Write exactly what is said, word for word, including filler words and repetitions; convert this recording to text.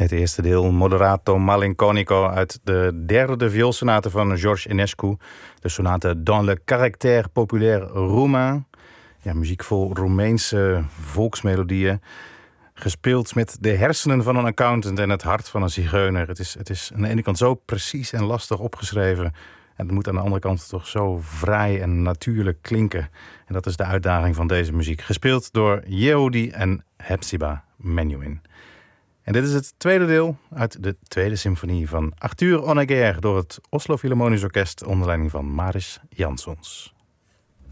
Het eerste deel, Moderato Malinconico, uit de derde vioolsonate van George Enescu. De sonate Dans le caractère populaire roumain. Ja, muziek vol Roemeense volksmelodieën. Gespeeld met de hersenen van een accountant en het hart van een zigeuner. Het is, het is aan de ene kant zo precies en lastig opgeschreven. En het moet aan de andere kant toch zo vrij en natuurlijk klinken. En dat is de uitdaging van deze muziek. Gespeeld door Yehudi en Hepzibah Menuhin. En dit is het tweede deel uit de tweede symfonie van Arthur Honegger door het Oslo Philharmonisch Orkest onder leiding van Mariss Jansons.